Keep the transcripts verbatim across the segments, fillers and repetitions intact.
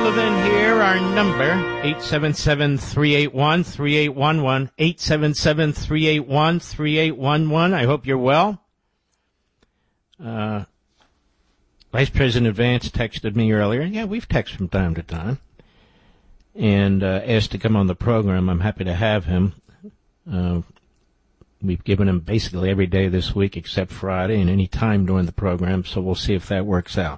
Levin here. Our number, eight seven seven, three eight one, three eight one one, eight seven seven, three eight one, three eight one one. I hope you're well. Uh, Vice President Vance texted me earlier. Yeah, we've texted from time to time. And uh, asked to come on the program. I'm happy to have him. Uh, we've given him basically every day this week except Friday and any time during the program, so we'll see if that works out.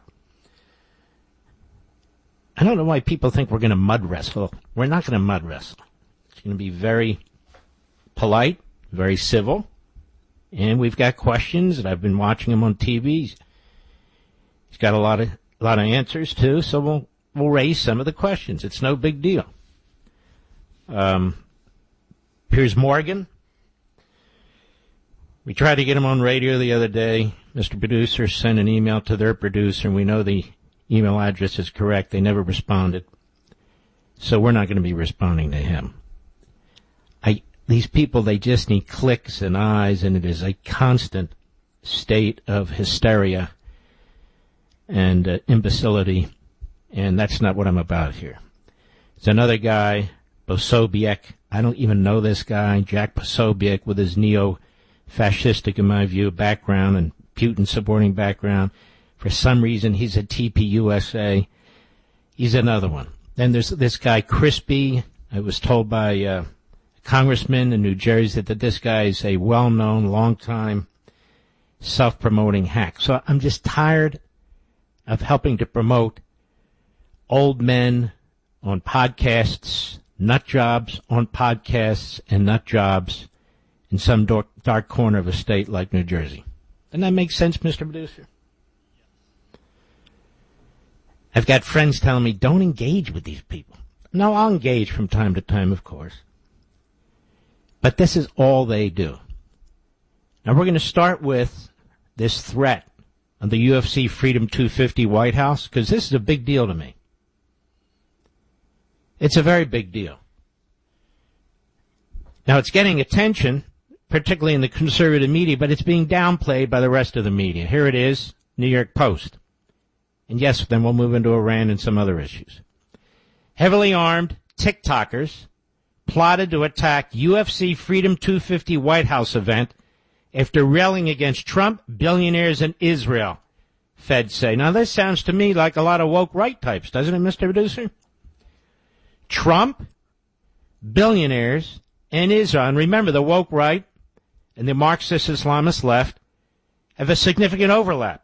I don't know why people think we're going to mud wrestle. We're not going to mud wrestle. It's going to be very polite, very civil, and we've got questions, and I've been watching him on T V. He's got a lot of a lot of answers too, so we'll we'll raise some of the questions. It's no big deal. Um, Piers Morgan. We tried to get him on radio the other day. Mister Producer sent an email to their producer, and we know the email address is correct. They never responded. So we're not going to be responding to him. I, these people, they just need clicks and eyes, and it is a constant state of hysteria and uh, imbecility, and that's not what I'm about here. It's another guy, Posobiec. I don't even know this guy, Jack Posobiec, with his neo-fascistic, in my view, background and Putin-supporting background. For some reason, he's a T P U S A. He's another one. Then there's this guy, Crispy. I was told by uh, a congressman in New Jersey that this guy is a well-known, long-time, self-promoting hack. So I'm just tired of helping to promote old men on podcasts, nut jobs on podcasts, and nut jobs in some dark, dark corner of a state like New Jersey. Doesn't that make sense, Mister Producer? I've got friends telling me, don't engage with these people. No, I'll engage from time to time, of course. But this is all they do. Now, we're going to start with this threat on the U F C Freedom two fifty White House, because this is a big deal to me. It's a very big deal. Now, it's getting attention, particularly in the conservative media, but it's being downplayed by the rest of the media. Here it is, New York Post. And yes, then we'll move into Iran and some other issues. Heavily armed TikTokers plotted to attack U F C Freedom two fifty White House event after railing against Trump, billionaires, and Israel, feds say. Now, this sounds to me like a lot of woke right types, doesn't it, Mister Producer? Trump, billionaires, and Israel. And remember, the woke right and the Marxist Islamist left have a significant overlap.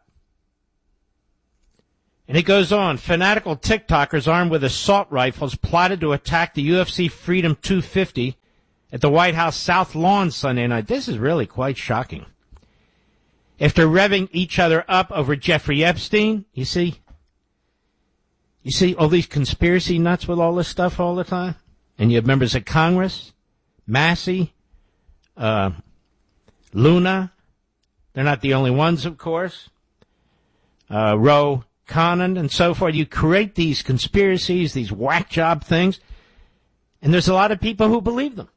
And it goes on. Fanatical TikTokers armed with assault rifles plotted to attack the U F C Freedom two fifty at the White House South Lawn Sunday night. This is really quite shocking. After revving each other up over Jeffrey Epstein, you see, you see all these conspiracy nuts with all this stuff all the time? And you have members of Congress, Massey, uh, Luna. They're not the only ones, of course. Uh, Roe Conan and so forth. You create these conspiracies, these whack job things, and there's a lot of people who believe them.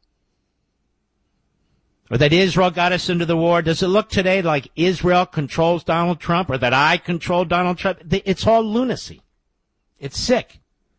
Or that Israel got us into the war. Does it look today like Israel controls Donald Trump or that I control Donald Trump? It's all lunacy. It's sick.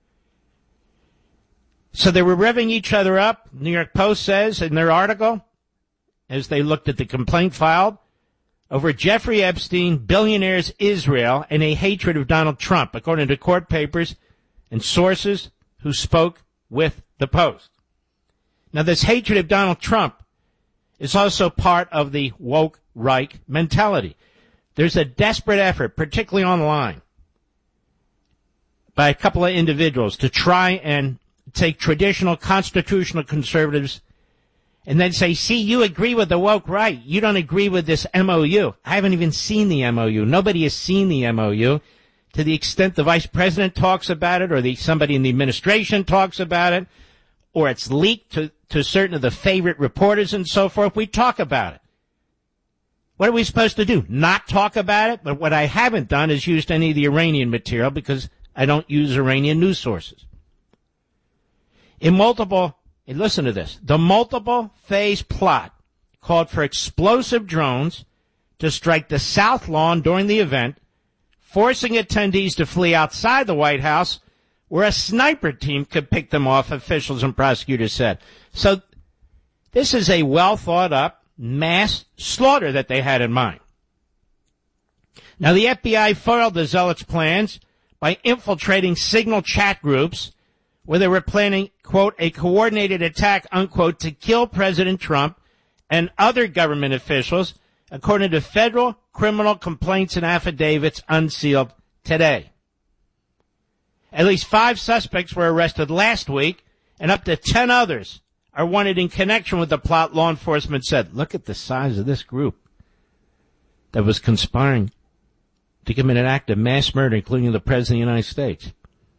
So they were revving each other up, New York Post says in their article, as they looked at the complaint filed, over Jeffrey Epstein, billionaires, Israel, and a hatred of Donald Trump, according to court papers and sources who spoke with the Post. Now, this hatred of Donald Trump is also part of the woke right mentality. There's a desperate effort, particularly online, by a couple of individuals to try and take traditional constitutional conservatives and then say, see, you agree with the woke right. You don't agree with this M O U. I haven't even seen the M O U. Nobody has seen the M O U. To the extent the vice president talks about it or the, somebody in the administration talks about it or it's leaked to, to certain of the favorite reporters and so forth, we talk about it. What are we supposed to do? Not talk about it? But what I haven't done is used any of the Iranian material because I don't use Iranian news sources. In multiple... And listen to this. The multiple-phase plot called for explosive drones to strike the South Lawn during the event, forcing attendees to flee outside the White House where a sniper team could pick them off, officials and prosecutors said. So this is a well-thought-up mass slaughter that they had in mind. Now, the F B I foiled the zealots' plans by infiltrating signal chat groups where they were planning, quote, a coordinated attack, unquote, to kill President Trump and other government officials, according to federal criminal complaints and affidavits unsealed today. At least five suspects were arrested last week, and up to ten others are wanted in connection with the plot, law enforcement said. Look at the size of this group that was conspiring to commit an act of mass murder, including the President of the United States.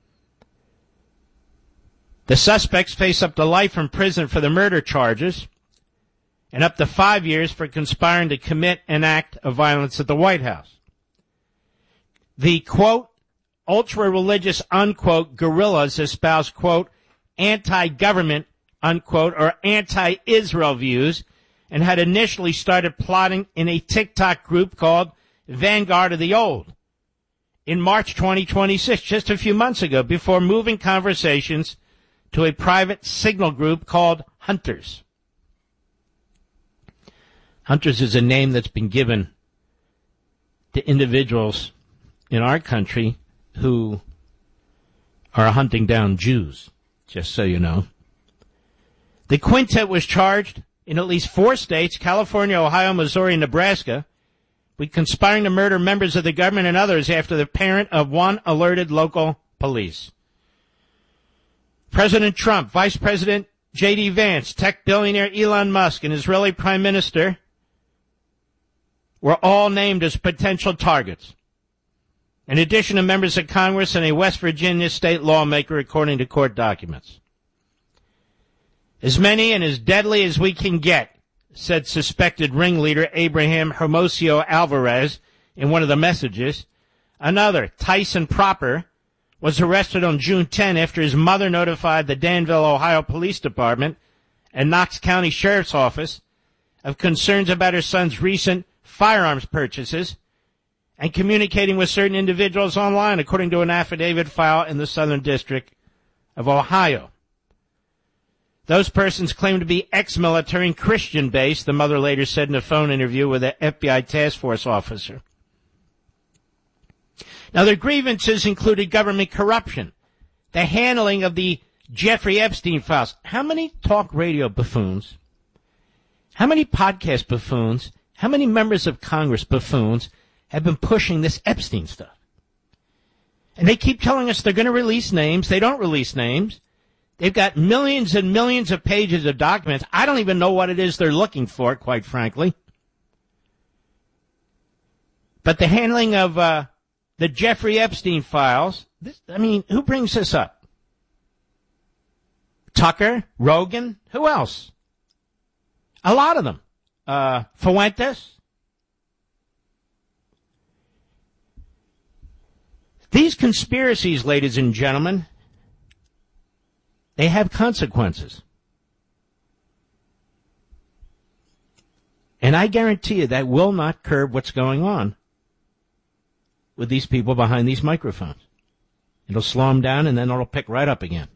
The suspects face up to life in prison for the murder charges and up to five years for conspiring to commit an act of violence at the White House. The, quote, ultra-religious, unquote, guerrillas espouse, quote, anti-government, unquote, or anti-Israel views and had initially started plotting in a TikTok group called Vanguard of the Old in March twenty twenty-six, just a few months ago, before moving conversations to a private signal group called Hunters. Hunters is a name that's been given to individuals in our country who are hunting down Jews, just so you know. The quintet was charged in at least four states, California, Ohio, Missouri, and Nebraska, with conspiring to murder members of the government and others after the parent of one alerted local police. President Trump, Vice President J D. Vance, tech billionaire Elon Musk, and Israeli Prime Minister were all named as potential targets, in addition to members of Congress and a West Virginia state lawmaker, according to court documents. As many and as deadly as we can get, said suspected ringleader Abraham Hermosillo Alvarez in one of the messages. Another, Tyson Proper, was arrested on June tenth after his mother notified the Danville, Ohio Police Department and Knox County Sheriff's Office of concerns about her son's recent firearms purchases and communicating with certain individuals online, according to an affidavit filed in the Southern District of Ohio. Those persons claim to be ex-military and Christian-based, the mother later said in a phone interview with an F B I task force officer. Now, their grievances included government corruption, the handling of the Jeffrey Epstein files. How many talk radio buffoons, how many podcast buffoons, how many members of Congress buffoons have been pushing this Epstein stuff? And they keep telling us they're going to release names. They don't release names. They've got millions and millions of pages of documents. I don't even know what it is they're looking for, quite frankly. But the handling of uh, the Jeffrey Epstein files, this, I mean, who brings this up? Tucker, Rogan, who else? A lot of them. Uh, Fuentes. These conspiracies, ladies and gentlemen, they have consequences. And I guarantee you that will not curb what's going on with these people behind these microphones. It'll slow them down, and then it'll pick right up again.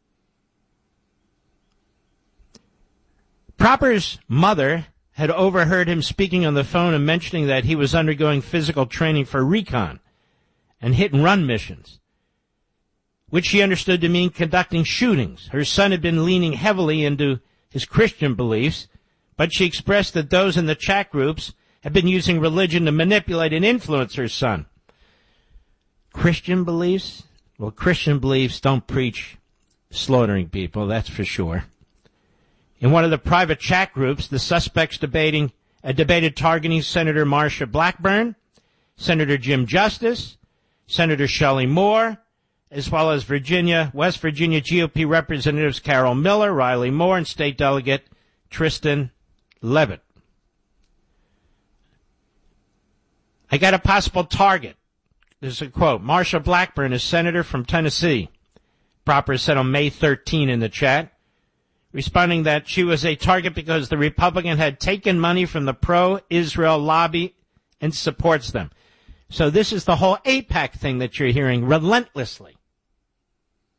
Proper's mother had overheard him speaking on the phone and mentioning that he was undergoing physical training for recon and hit-and-run missions, which she understood to mean conducting shootings. Her son had been leaning heavily into his Christian beliefs, but she expressed that those in the chat groups had been using religion to manipulate and influence her son. Christian beliefs? Well, Christian beliefs don't preach slaughtering people, that's for sure. In one of the private chat groups, the suspects debating uh, debated targeting Senator Marsha Blackburn, Senator Jim Justice, Senator Shelley Moore, as well as Virginia, West Virginia G O P Representatives Carol Miller, Riley Moore, and State Delegate Tristan Levitt. I got a possible target. This is a quote. Marsha Blackburn is senator from Tennessee. Proper said on May thirteenth in the chat, responding that she was a target because the Republican had taken money from the pro-Israel lobby and supports them. So this is the whole AIPAC thing that you're hearing relentlessly.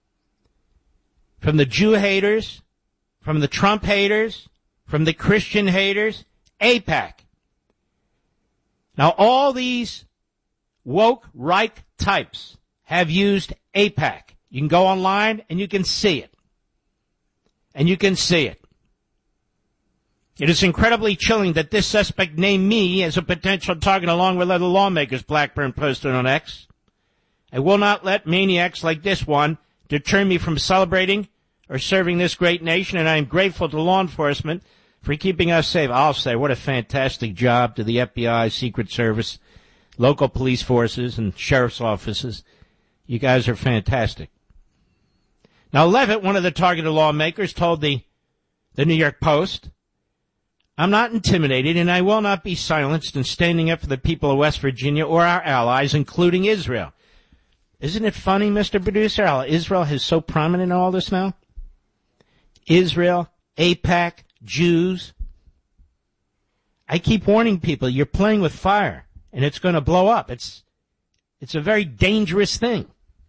from the Jew haters, from the Trump haters, from the Christian haters, AIPAC. Now, all these woke Reich types have used AIPAC. You can go online and you can see it. And you can see it. It is incredibly chilling that this suspect named me as a potential target along with other lawmakers, Blackburn posted on X. I will not let maniacs like this one deter me from celebrating or serving this great nation, and I am grateful to law enforcement for keeping us safe. I'll say, what a fantastic job to the F B I, Secret Service, local police forces, and sheriff's offices. You guys are fantastic. Now, Levitt, one of the targeted lawmakers, told the, the New York Post, I'm not intimidated, and I will not be silenced in standing up for the people of West Virginia or our allies, including Israel. Isn't it funny, Mister Producer, how Israel is so prominent in all this now? Israel, AIPAC, Jews. I keep warning people, you're playing with fire, and it's going to blow up. It's, it's a very dangerous thing.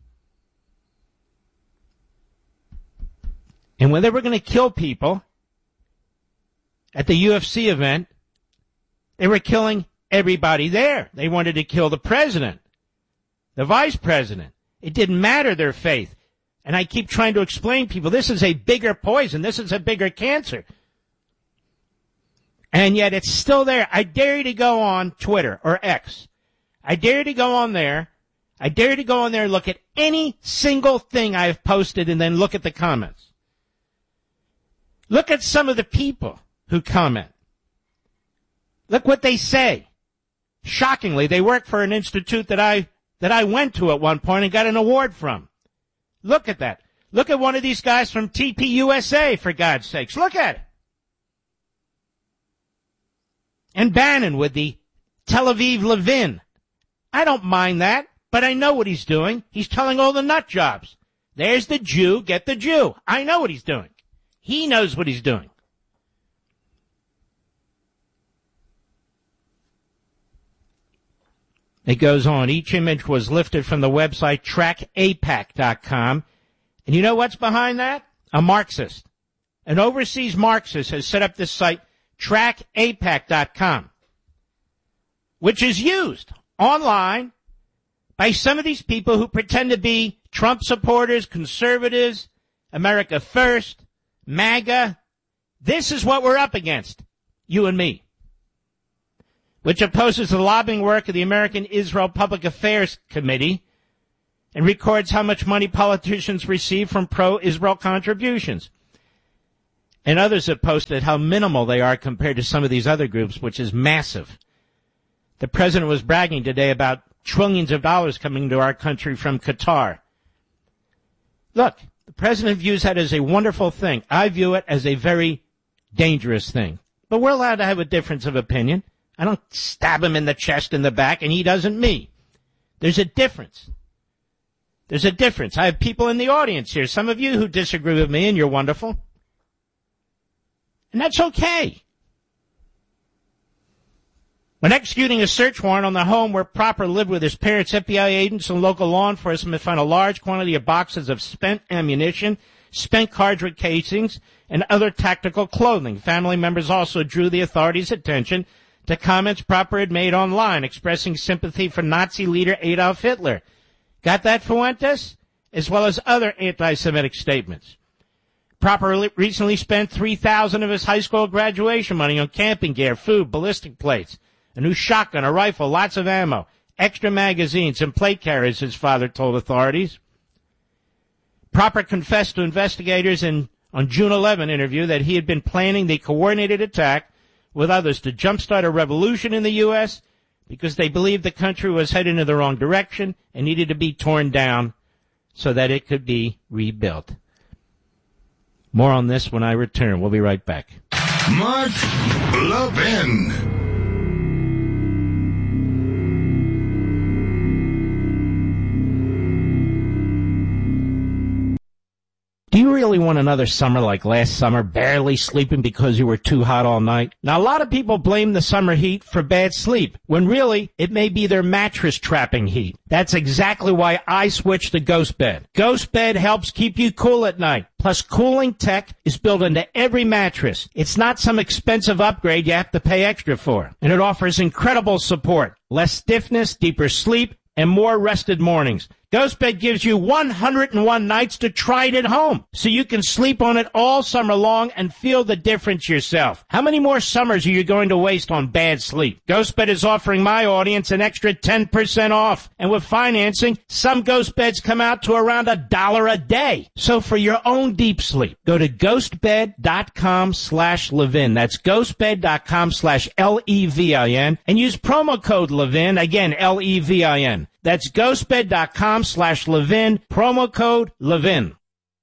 And when they were going to kill people at the U F C event, they were killing everybody there. They wanted to kill the president, the vice president. It didn't matter their faith. And I keep trying to explain to people, this is a bigger poison. This is a bigger cancer. And yet it's still there. I dare you to go on Twitter or X. I dare you to go on there. I dare you to go on there and look at any single thing I have posted and then look at the comments. Look at some of the people who comment. Look what they say. Shockingly, they work for an institute that I that I went to at one point and got an award from. Look at that. Look at one of these guys from T P U S A, for God's sakes. Look at it. And Bannon with the Tel Aviv Levin. I don't mind that, but I know what he's doing. He's telling all the nut jobs. There's the Jew, get the Jew. I know what he's doing. He knows what he's doing. It goes on. Each image was lifted from the website track A PAC dot com. And you know what's behind that? A Marxist. An overseas Marxist has set up this site, track A PAC dot com, which is used online by some of these people who pretend to be Trump supporters, conservatives, America First, MAGA. This is what we're up against, you and me, which opposes the lobbying work of the American Israel Public Affairs Committee and records how much money politicians receive from pro-Israel contributions. And others have posted how minimal they are compared to some of these other groups, which is massive. The president was bragging today about trillions of dollars coming to our country from Qatar. Look, the president views that as a wonderful thing. I view it as a very dangerous thing. But we're allowed to have a difference of opinion. I don't stab him in the chest in the back, and he doesn't me. There's a difference. There's a difference. I have people in the audience here, some of you who disagree with me, and you're wonderful. And that's okay. When executing a search warrant on the home where Proper lived with his parents, F B I agents and local law enforcement found a large quantity of boxes of spent ammunition, spent cartridge casings, and other tactical clothing. Family members also drew the authorities' attention to comments Proper had made online expressing sympathy for Nazi leader Adolf Hitler. Got that, Fuentes? As well as other anti-Semitic statements. Proper recently spent three thousand dollars of his high school graduation money on camping gear, food, ballistic plates, a new shotgun, a rifle, lots of ammo, extra magazines, and plate carriers, his father told authorities. Proper confessed to investigators in on June eleventh interview that he had been planning the coordinated attack with others to jumpstart a revolution in the U S because they believed the country was heading in the wrong direction and needed to be torn down so that it could be rebuilt. More on this when I return. We'll be right back. Mark Levin. Do you really want another summer like last summer, barely sleeping because you were too hot all night? Now, a lot of people blame the summer heat for bad sleep, when really it may be their mattress trapping heat. That's exactly why I switched to Ghost Bed. Ghost Bed helps keep you cool at night. Plus, cooling tech is built into every mattress. It's not some expensive upgrade you have to pay extra for. And it offers incredible support, less stiffness, deeper sleep, and more rested mornings. GhostBed gives you one hundred one nights to try it at home, so you can sleep on it all summer long and feel the difference yourself. How many more summers are you going to waste on bad sleep? GhostBed is offering my audience an extra ten percent off, and with financing, some GhostBeds come out to around a dollar a day. So for your own deep sleep, go to ghostbed.com slash Levin. That's ghostbed.com slash L E V I N, and use promo code Levin, again, L E V I N. That's ghostbed.com slash Levin, promo code Levin.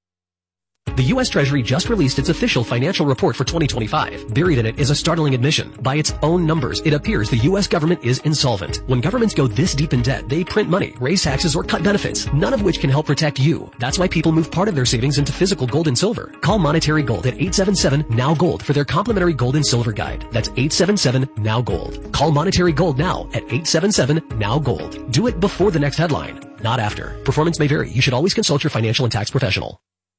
The U S Treasury just released its official financial report for twenty twenty-five. Buried in it is a startling admission. By its own numbers, it appears the U S government is insolvent. When governments go this deep in debt, they print money, raise taxes, or cut benefits, none of which can help protect you. That's why people move part of their savings into physical gold and silver. Call Monetary Gold at eight seven seven, N O W, GOLD for their complimentary gold and silver guide. That's eight seven seven, N O W, GOLD. Call Monetary Gold now at eight seven seven, N O W, GOLD. Do it before the next headline, not after. Performance may vary. You should always consult your financial and tax professional.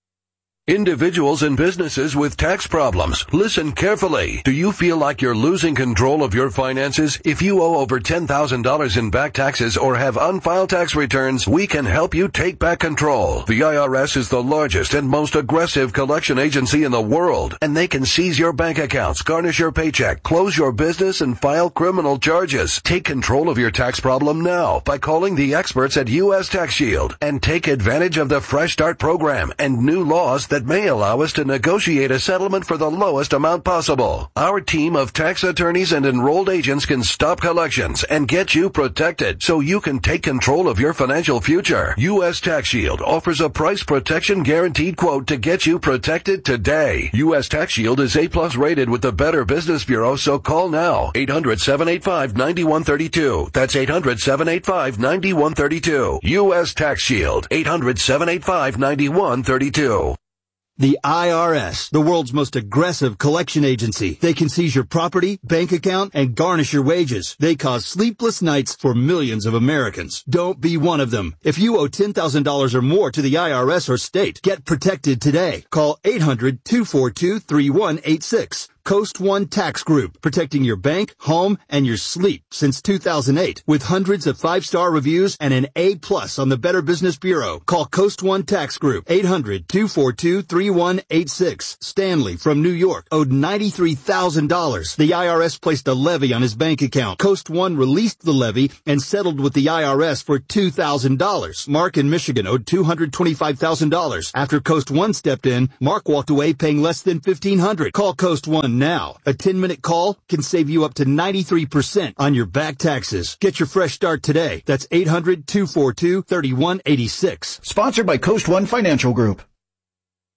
Individuals and businesses with tax problems, listen carefully. Do you feel like you're losing control of your finances? If you owe over ten thousand dollars in back taxes or have unfiled tax returns, we can help you take back control. The I R S is the largest and most aggressive collection agency in the world, and they can seize your bank accounts, garnish your paycheck, close your business, and file criminal charges. Take control of your tax problem now by calling the experts at U S Tax Shield and take advantage of the Fresh Start program and new laws that may allow us to negotiate a settlement for the lowest amount possible. Our team of tax attorneys and enrolled agents can stop collections and get you protected so you can take control of your financial future. U S Tax Shield offers a price protection guaranteed quote to get you protected today. U S Tax Shield is A plus rated with the Better Business Bureau, so call now. eight hundred, seven eight five, nine one three two. That's eight hundred, seven eight five, nine one three two. U S Tax Shield. eight hundred, seven eight five, nine one three two. The I R S, the world's most aggressive collection agency. They can seize your property, bank account, and garnish your wages. They cause sleepless nights for millions of Americans. Don't be one of them. If you owe ten thousand dollars or more to the I R S or state, get protected today. Call eight hundred, two four two, three one eight six. Coast One Tax Group, protecting your bank, home, and your sleep since two thousand eight. With hundreds of five-star reviews and an A plus on the Better Business Bureau. Call Coast One Tax Group, eight hundred, two four two, three one eight six. Stanley from New York owed ninety-three thousand dollars. The I R S placed a levy on his bank account. Coast One released the levy and settled with the I R S for two thousand dollars. Mark in Michigan owed two hundred twenty-five thousand dollars. After Coast One stepped in, Mark walked away paying less than fifteen hundred dollars. Call Coast One now. A ten-minute call can save you up to ninety-three percent on your back taxes. Get your fresh start today. That's eight hundred, two four two, three one eight six. Sponsored by Coast One Financial Group.